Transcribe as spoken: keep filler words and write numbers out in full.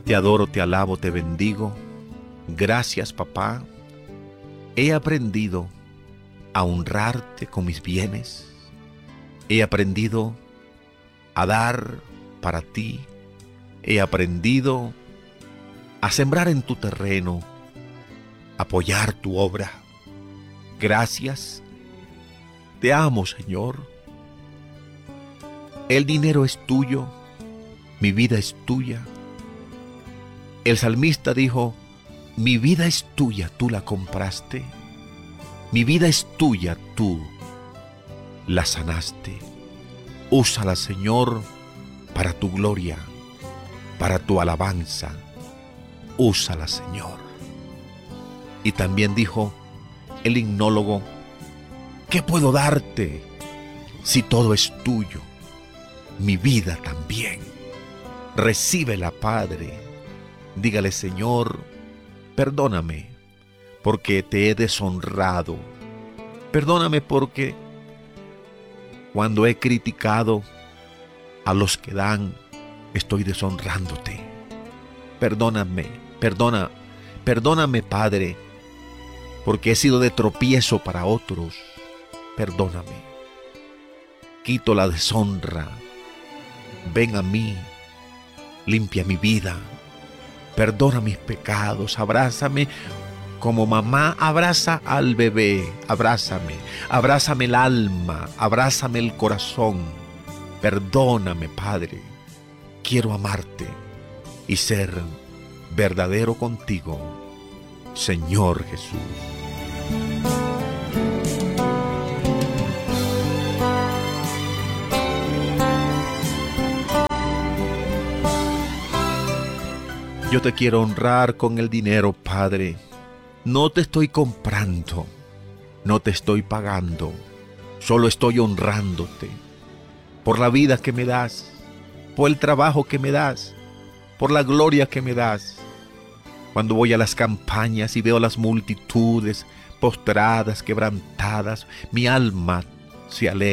Te adoro, te alabo, te bendigo. Gracias, papá. He aprendido a honrarte con mis bienes. He aprendido a dar para ti. He aprendido a sembrar en tu terreno, apoyar tu obra. Gracias. Te amo, Señor. El dinero es tuyo, mi vida es tuya. El salmista dijo: mi vida es tuya, tú la compraste. Mi vida es tuya, tú la sanaste. Úsala, Señor, para tu gloria, para tu alabanza. Úsala, Señor. Y también dijo el himnólogo: ¿qué puedo darte si todo es tuyo? Mi vida también. Recíbela, Padre. Dígale: Señor, perdóname porque te he deshonrado. Perdóname porque cuando he criticado a los que dan, estoy deshonrándote. Perdóname, perdona, perdóname, Padre, porque he sido de tropiezo para otros. Perdóname. Quito la deshonra. Ven a mí, limpia mi vida, perdona mis pecados, abrázame como mamá abraza al bebé. Abrázame, abrázame el alma, abrázame el corazón. Perdóname, Padre. Quiero amarte y ser verdadero contigo, Señor Jesús. Yo te quiero honrar con el dinero, Padre. No te estoy comprando, no te estoy pagando, solo estoy honrándote por la vida que me das, por el trabajo que me das, por la gloria que me das. Cuando voy a las campañas y veo las multitudes postradas, quebrantadas, mi alma se alegra.